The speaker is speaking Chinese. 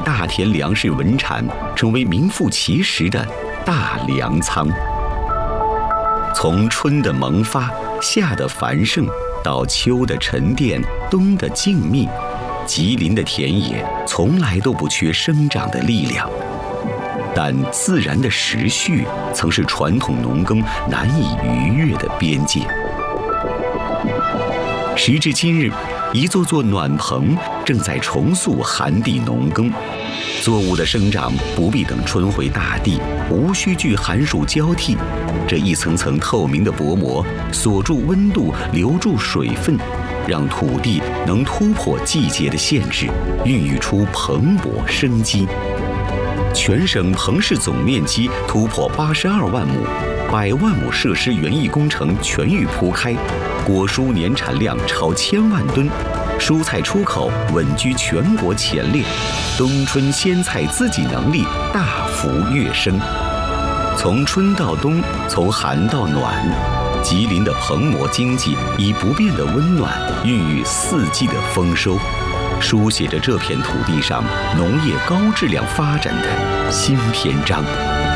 大田粮食稳产成为名副其实的大粮仓。从春的萌发、夏的繁盛，到秋的沉淀、冬的静谧，吉林的田野从来都不缺生长的力量。但自然的时序曾是传统农耕难以逾越的边界。时至今日，一座座暖棚正在重塑寒地农耕，作物的生长不必等春回大地，无需惧寒暑交替。这一层层透明的薄膜锁住温度，留住水分，让土地能突破季节的限制，孕育出蓬勃生机。全省棚市总面积突破82万亩，100万亩设施园艺工程全域铺开，果蔬年产量超1000万吨，蔬菜出口稳居全国前列，冬春鲜菜自给能力大幅跃升。从春到冬，从寒到暖，吉林的棚膜经济以不变的温暖孕育4季的丰收，书写着这片土地上农业高质量发展的新篇章。